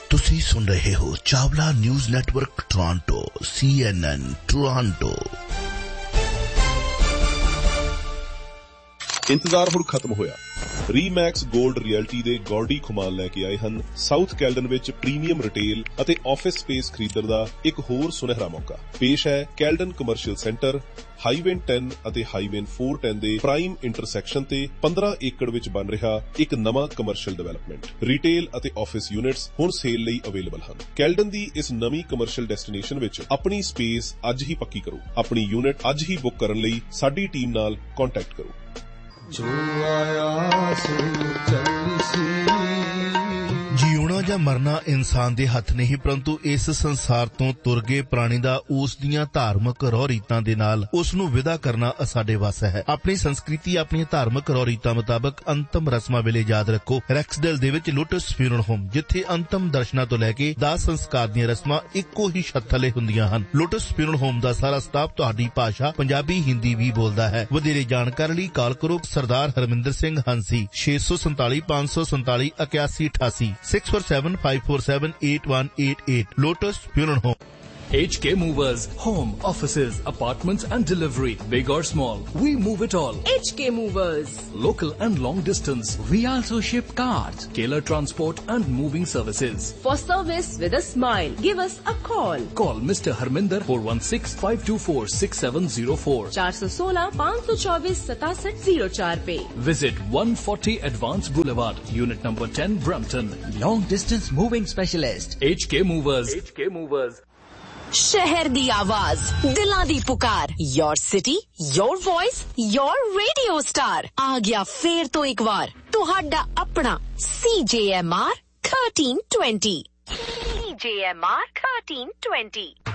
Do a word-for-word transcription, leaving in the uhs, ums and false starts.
ਤੁਸੀਂ ਸੁਣ ਰਹੇ ਹੋ ਚਾਵਲਾ ਨਿਊਜ਼ ਨੈਟਵਰਕ ਟੋਰਾਂਟੋ, ਸੀ ਐਨ ਐਨ ਟੋਰਾਂਟੋ। ਇੰਤਜ਼ਾਰ ਹੁਣ ਖਤਮ ਹੋਇਆ। ਰੀਮੈਕਸ ਗੋਲਡ ਰਿਐਲਟੀ ਦੇ ਗੌਰਡੀ ਖੁਮਾਨ ਲੈ ਕੇ ਆਏ ਹਨ ਸਾਊਥ ਕੈਲਡਨ ਵਿੱਚ ਪ੍ਰੀਮੀਅਮ ਰਿਟੇਲ ਅਤੇ ਆਫਿਸ ਸਪੇਸ ਖਰੀਦਣ ਦਾ ਇੱਕ ਹੋਰ ਸੁਨਹਿਰਾ ਮੌਕਾ। ਪੇਸ਼ ਹੈ ਕੈਲਡਨ ਕਮਰਸ਼ੀਅਲ ਸੈਂਟਰ, ਹਾਈਵੇ ਦਸ ਅਤੇ ਹਾਈਵੇ ਚਾਰ ਸੌ ਦਸ ਦੇ ਪ੍ਰਾਈਮ ਇੰਟਰਸੈਕਸ਼ਨ ਤੇ ਪੰਦਰਾਂ ਏਕੜ ਵਿੱਚ ਬਣ ਰਿਹਾ ਇੱਕ ਨਵਾਂ ਕਮਰਸ਼ੀਅਲ ਡਿਵੈਲਪਮੈਂਟ। ਰਿਟੇਲ ਅਤੇ ਆਫਿਸ ਯੂਨਿਟਸ ਹੁਣ ਸੇਲ ਲਈ ਅਵੇਲੇਬਲ ਹਨ। ਕੈਲਡਨ ਦੀ ਇਸ ਨਵੀਂ ਕਮਰਸ਼ੀਅਲ ਡੈਸਟੀਨੇਸ਼ਨ ਵਿੱਚ ਆਪਣੀ ਸਪੇਸ ਅੱਜ ਹੀ ਪੱਕੀ ਕਰੋ। ਆਪਣੀ ਯੂਨਿਟ ਅੱਜ ਹੀ ਬੁੱਕ ਕਰਨ ਲਈ ਸਾਡੀ ਟੀਮ ਨਾਲ ਕੰਟੈਕਟ ਕਰੋ। ਜੋ ਆਇਆ ਸੋ ਚੱਲਸੀ। ਜਿਉਣਾ ਜਾਂ ਮਰਨਾ ਇਨਸਾਨ ਦੇ ਹੱਥ ਨਹੀਂ, ਪਰੰਤੂ ਇਸ ਸੰਸਾਰ ਤੋਂ ਤੁਰ ਗਏ ਪ੍ਰਾਣੀ ਦਾ ਉਸ ਦੀਆਂ ਧਾਰਮਿਕ ਰਹੁ ਰੀਤਾਂ ਦੇ ਨਾਲ ਉਸ ਨੂੰ ਵਿਦਾ ਕਰਨਾ ਸਾਡੇ ਵੱਸ ਹੈ। ਆਪਣੀ ਸੰਸਕ੍ਰਿਤੀ, ਆਪਣੀਆਂ ਧਾਰਮਿਕ ਰਹੁ ਰੀਤਾਂ ਮੁਤਾਬਕ ਅੰਤਮ ਰਸਮਾਂ ਵੇਲੇ ਯਾਦ ਰੱਖੋ ਰੈਕਸਡੇਲ ਦੇ ਵਿੱਚ ਲੋਟਸ ਫਿਊਨਰਲ ਹੋਮ, ਜਿੱਥੇ ਅੰਤਮ ਦਰਸ਼ਨਾਂ ਤੋਂ ਲੈ ਕੇ ਦਾਹ ਸੰਸਕਾਰ ਦੀਆਂ ਰਸਮਾਂ ਇੱਕੋ ਹੀ ਛੱਤ ਥੱਲੇ ਹੁੰਦੀਆਂ ਹਨ। ਲੋਟਸ ਫਿਊਨਰਲ ਹੋਮ ਦਾ ਸਾਰਾ ਸਟਾਫ ਤੁਹਾਡੀ ਭਾਸ਼ਾ ਪੰਜਾਬੀ, ਹਿੰਦੀ ਵੀ ਬੋਲਦਾ ਹੈ। ਵਧੇਰੇ ਜਾਣਕਾਰੀ ਲਈ ਕਾਲ ਕਰੋ ਸਰਦਾਰ ਹਰਮਿੰਦਰ ਸਿੰਘ ਹੰਸੀ, ਛੇ ਸੌ ਸੰਤਾਲੀ ਪੰਜ ਸੌ ਸੰਤਾਲੀ ਇਕਿਆਸੀ ਅਠਾਸੀ six four seven five four seven eight one eight eight Lotus Funeral Home. H K Movers, home, offices, apartments and delivery, big or small, we move it all. H K Movers. Local and long distance, we also ship cars, Taylor transport and moving services. For service with a smile, give us a call. Call Mister Harminder four one six five two four six seven zero four. four one six five two four six seven zero four pe. Visit one forty Advance Boulevard, Unit number ten, Brampton. Long distance moving specialist. H K Movers. H K Movers. शहर दी आवाज, दिलां दी पुकार, your city, your voice, your radio star आ गया फेर तो एक बार तुहाडा अपना सी जे एम आर थर्टीन ट्वेंटी। सी जे एम आर थर्टीन ट्वेंटी।